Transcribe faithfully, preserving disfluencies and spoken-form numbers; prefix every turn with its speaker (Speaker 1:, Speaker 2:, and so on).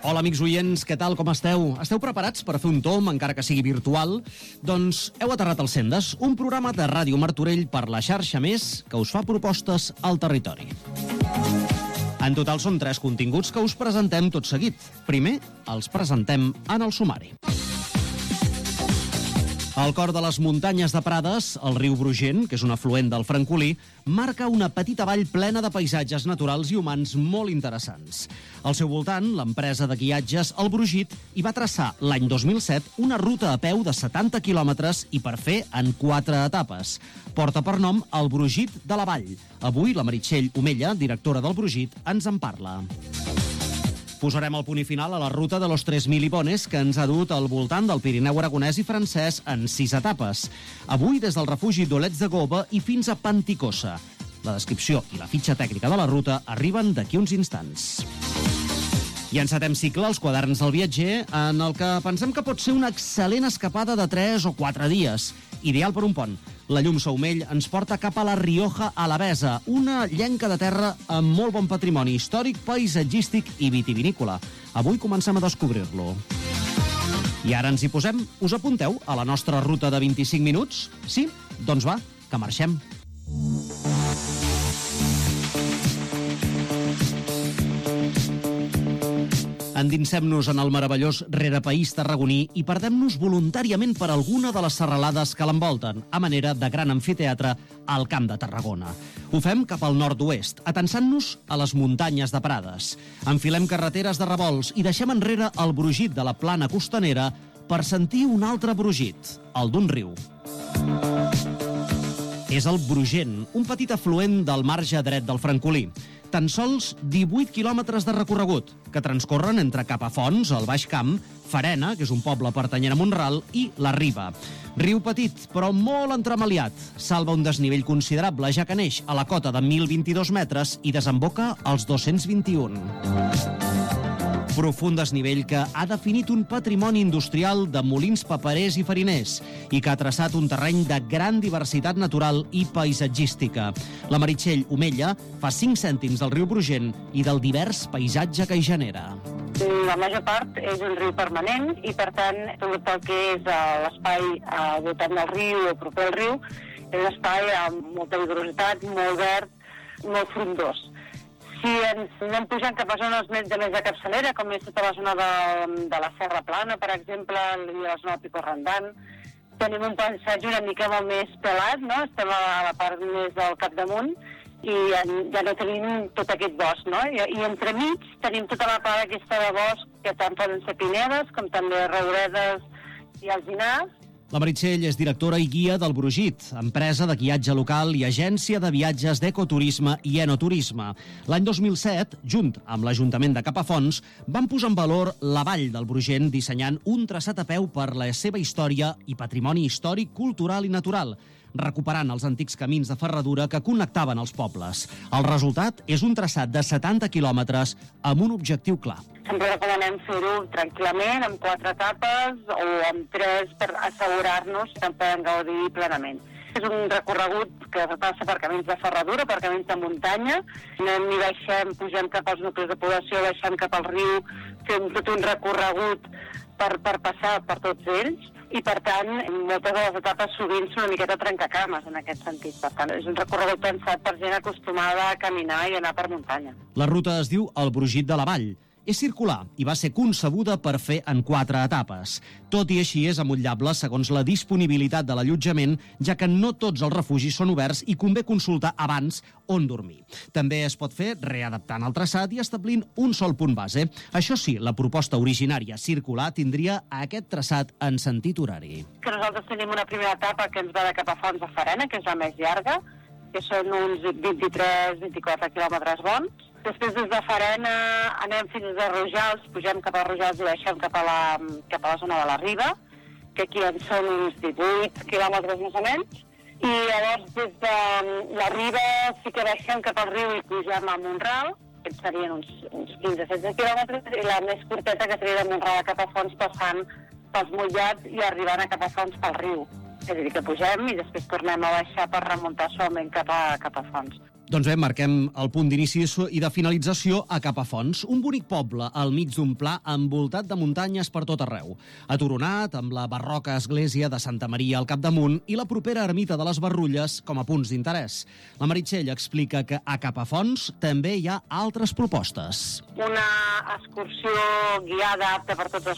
Speaker 1: Hola, amics oients, què tal, com esteu? Esteu preparats per fer un tomb, encara que sigui virtual? Doncs heu aterrat al Sendes, un programa de Ràdio Martorell per la xarxa Més que us fa propostes al territori. En total són tres continguts que us presentem tot seguit. Primer, els presentem en el sumari. Al cor de les muntanyes de Prades, el riu Brugent, que és un afluent del Francolí, marca una petita vall plena de paisatges naturals i humans molt interessants. Al seu voltant, l'empresa de guiatges El Brugit hi va traçar l'any dos mil set una ruta a peu de setanta quilòmetres i per fer en quatre etapes. Porta per nom El Brugit de la Vall. Avui la Meritxell Omella, directora del Brugit, ens en parla. Posarem el punt i final a la ruta de los tres mil Ipones que ens ha dut al voltant del Pirineu aragonès i francès en sis etapes. Avui des del refugi d'Olets de Gova i fins a Panticosa. La descripció i la fitxa tècnica de la ruta arriben d'aquí uns instants. I encetem cicle als quaderns del viatger, en el que pensem que pot ser una excel·lent escapada de tres o quatre dies, ideal per un pont. La llum Saumell ens porta cap a la Rioja Alavesa, una llenca de terra amb molt bon patrimoni històric, paisatgístic i vitivinícola. Avui comencem a descobrir-lo. I ara ens hi posem. Us apunteu a la nostra ruta de vint-i-cinc minuts? Sí? Doncs va, que marxem. Endinsem-nos en el meravellós rerepaís tarragoní i perdem-nos voluntàriament per alguna de les serralades que l'envolten, a manera de gran amfiteatre al Camp de Tarragona. Ho fem cap al nord-oest, atansant-nos a les muntanyes de Prades. Enfilem carreteres de revolts i deixem enrere el Brugit de la plana costanera per sentir un altre Brugit, el d'un riu. És el Brugent, un petit afluent del marge dret del Francolí. Tan sols divuit quilòmetres de recorregut, que transcorren entre Capafonts, el Baix Camp, Farena, que és un poble pertanyent a Mont-ral, i la Riba. Riu petit, però molt entremaliat. Salva un desnivell considerable, ja que neix a la cota de mil vint-i-dos metres i desemboca als dos-cents vint-i-un. Profund desnivell que ha definit un patrimoni industrial de molins paperers i fariners i que ha traçat un terreny de gran diversitat natural i paisatgística. La Meritxell Omella fa cinc cèntims del riu Brugent i del divers paisatge que hi genera.
Speaker 2: La major part és un riu permanent i, per tant, tot el que és l'espai al voltant del riu o proper al riu és un espai amb molta biodiversitat, molt verd, molt frondós. Si ens anem pujant cap a zones més de més de capçalera, com és tota la zona de, de la Serra Plana, per exemple, i la zona del Pico Randan, tenim un paisatge una mica molt més pelat, no? Estem a la part més del capdamunt i ja no tenim tot aquest bosc, no? I, i entremig tenim tota la part aquesta de bosc que tant poden ser pinedes com també rouredes i alzinars.
Speaker 1: La Meritxell és directora i guia del Brugit, empresa de guiatge local i agència de viatges d'ecoturisme i enoturisme. L'any dos mil set, junt amb l'Ajuntament de Capafonts, van posar en valor la vall del Brugent dissenyant un traçat a peu per la seva història i patrimoni històric, cultural i natural, recuperant els antics camins de ferradura que connectaven els pobles. El resultat és un traçat de setanta quilòmetres amb un objectiu clar.
Speaker 2: Sempre recomanem fer-ho tranquil·lament, amb quatre etapes o amb tres, per assegurar-nos que en podem gaudir plenament. És un recorregut que passa per camins de ferradura, per camins de muntanya. Anem i baixem, pugem cap als nuclis de població, baixem cap al riu, fem tot un recorregut per, per passar per tots ells. I, per tant, moltes de les etapes sovint són una miqueta trencacames en aquest sentit. Per tant, és un recorregut pensat per gent acostumada a caminar i anar per muntanya.
Speaker 1: La ruta es diu el Brugit de la Vall. És circular i va ser concebuda per fer en quatre etapes. Tot i així és amotllable segons la disponibilitat de l'allotjament, ja que no tots els refugis són oberts i convé consultar abans on dormir. També es pot fer readaptant el traçat i establint un sol punt base. Això sí, la proposta originària circular tindria aquest traçat en sentit horari.
Speaker 2: Que nosaltres tenim una primera etapa que ens va de Capafonts a Farena, que és la més llarga, que són uns vint-i-tres a vint-i-quatre quilòmetres bons. Després, des de Farena, anem fins a Rojals, pugem cap a Rojals i baixem cap a la, cap a la zona de la Riba, que aquí en són uns divuit quilòmetres més o menys. I llavors, des de la Riba, sí que baixem cap al riu i pugem a Mont-ral, que serien uns, uns quinze a setze quilòmetres, i la més curteta, que seria de Mont-ral a Capafonts, passant pels mullats i arribant a Capafonts pel riu. És a dir, que pugem i després tornem a baixar per remuntar suaument cap a Capafonts.
Speaker 1: Doncs bé, marquem el punt d'inici i de finalització a Capafonts, un bonic poble al mig d'un pla envoltat de muntanyes per tot arreu. Aturonat, amb la barroca església de Santa Maria al capdamunt i la propera ermita de les Barrulles com a punts d'interès. La Meritxell explica que a Capafonts també hi ha altres propostes.
Speaker 2: Una excursió guiada apta per tots els